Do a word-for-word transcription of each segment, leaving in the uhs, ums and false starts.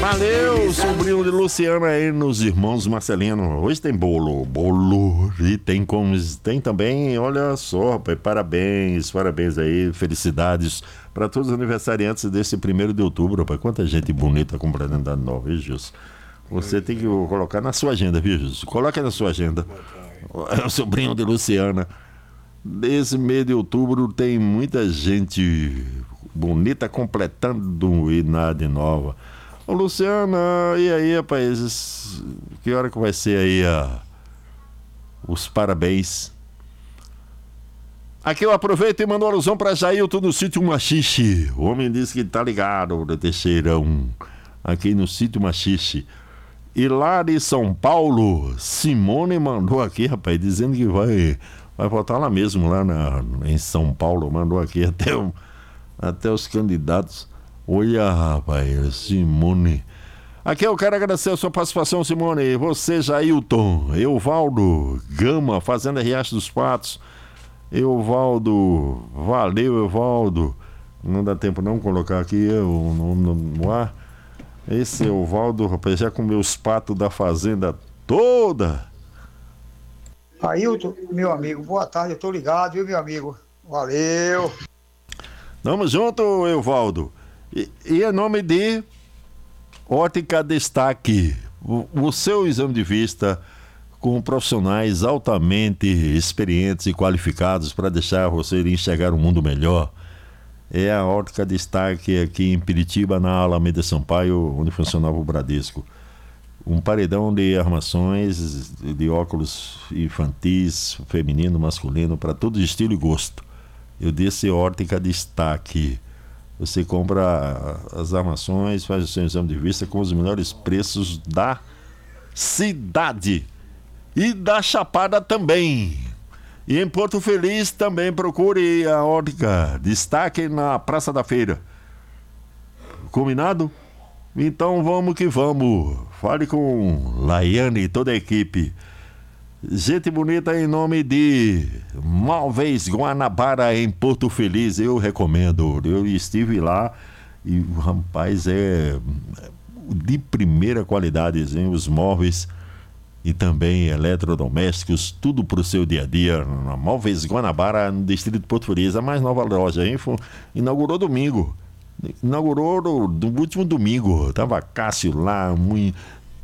Valeu, sobrinho de Luciana aí nos Irmãos Marcelino. Hoje tem bolo, bolo. E tem como, tem também, olha só, rapaz, parabéns, parabéns aí, felicidades para todos os aniversariantes desse primeiro de outubro, rapaz. Quanta gente bonita comprando andando nova, viu, Gilson? Você tem que colocar na sua agenda, viu, Gilson? Coloca na sua agenda. O sobrinho de Luciana. Desse mês de outubro tem muita gente bonita completando idade nova. Ô, Luciana, e aí, rapaz? Que hora que vai ser aí a... os parabéns? Aqui eu aproveito e mando uma alusão para Jailton no sítio Machixe. O homem disse que tá ligado no Teixeirão, aqui no sítio Machixe. E lá de São Paulo, Simone mandou aqui, rapaz, dizendo que vai, vai votar lá mesmo, lá na, em São Paulo. Mandou aqui até, o, até os candidatos. Olha, rapaz, Simone. Aqui eu quero agradecer a sua participação, Simone. Você, Jailton, Euvaldo Gama, Fazenda Riacho dos Patos. Euvaldo, valeu, Euvaldo. Não dá tempo não colocar aqui o nome no, no ar. Esse Euvaldo, rapaz, já comeu os patos da fazenda toda. Ailton, meu amigo, boa tarde, eu tô ligado, viu, meu amigo? Valeu. Tamo junto, Euvaldo. E, e é nome de Ótica Destaque. O, o seu exame de vista com profissionais altamente experientes e qualificados para deixar você enxergar um mundo melhor. É a Ótica Destaque aqui em Piritiba, na Alameda Sampaio, onde funcionava o Bradesco. Um paredão de armações, de óculos infantis, feminino, masculino, para todo estilo e gosto. Eu disse Ótica Destaque. Você compra as armações, faz o seu exame de vista com os melhores preços da cidade e da Chapada também. E em Porto Feliz também procure a Ótica Destaque na Praça da Feira. Combinado? Então vamos que vamos. Fale com Laiane e toda a equipe. Gente bonita em nome de Móveis Guanabara em Porto Feliz, eu recomendo. Eu estive lá e, rapaz, é de primeira qualidade, hein? Os móveis e também eletrodomésticos, tudo para o seu dia a dia. Na Móveis Guanabara, no distrito de Porto Feliz, a mais nova loja, hein? Inaugurou domingo. Inaugurou no, no último domingo. Tava Cássio lá, muito.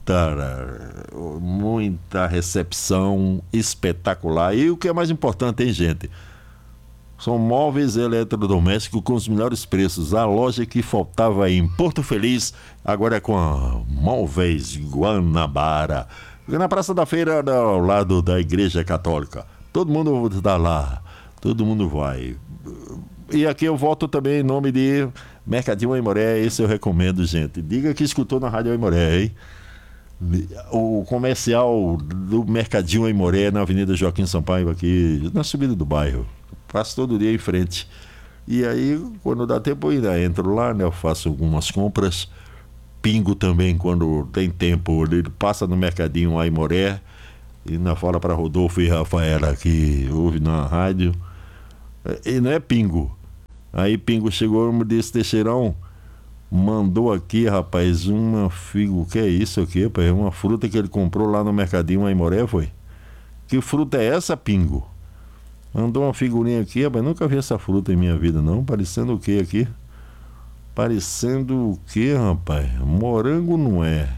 Muita recepção espetacular. E o que é mais importante, hein, gente? São móveis eletrodomésticos com os melhores preços. A loja que faltava em Porto Feliz, agora é com a Móveis Guanabara. Na Praça da Feira, ao lado da Igreja Católica. Todo mundo está lá. Todo mundo vai. E aqui eu volto também em nome de Mercadinho Aimoré. Esse eu recomendo, gente. Diga que escutou na Rádio Aimoré, hein? O comercial do Mercadinho Aimoré na Avenida Joaquim Sampaio, aqui na subida do bairro. Passo todo dia em frente. E aí, quando dá tempo, eu ainda entro lá, né? Eu faço algumas compras. Pingo também, quando tem tempo. Ele passa no Mercadinho Aimoré. E na fala para Rodolfo e Rafaela, que ouve na rádio. E não é pingo. Aí Pingo chegou e me disse: Teixeirão, mandou aqui, rapaz, uma figo, o que é isso aqui, rapaz? Uma fruta que ele comprou lá no Mercadinho Aimoré, foi? Que fruta é essa, Pingo? Mandou uma figurinha aqui, rapaz, nunca vi essa fruta em minha vida, não. Parecendo o que aqui? Parecendo o que, rapaz? Morango não é.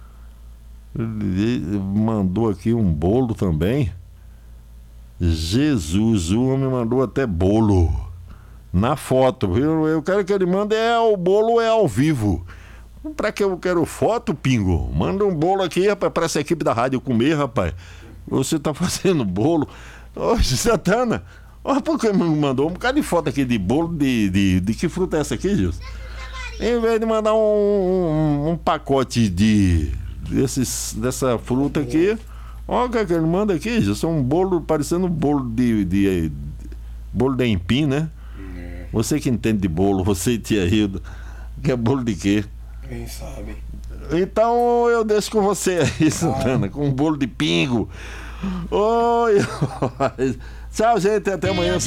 Ele mandou aqui um bolo também. Jesus, o homem mandou até bolo na foto, viu? Eu quero que ele mande é o bolo é ao vivo. Pra que eu quero foto, Pingo? Manda um bolo aqui, rapaz, pra essa equipe da rádio comer, rapaz. Você tá fazendo bolo. Ô, Santana, olha por que me mandou um bocado de foto aqui de bolo de, de, de que fruta é essa aqui, Gilson? Em vez de mandar um, um, um pacote de desses, dessa fruta aqui, olha o que ele manda aqui, Gilson, um bolo parecendo um bolo de, de, de bolo de empim, né? Você que entende de bolo, você e tia Hilda, que é bolo de quê? Quem sabe? Então eu deixo com você aí, Santana, ah. com um bolo de pingo. Oi! Tchau, gente, até amanhã.